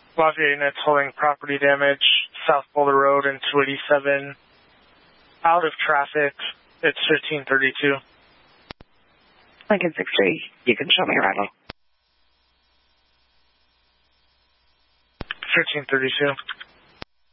Lafayette Unit tolling property damage, South Boulder Road and 287. Out of traffic, it's 1532. Lincoln 63, you can show me arrival. 1532.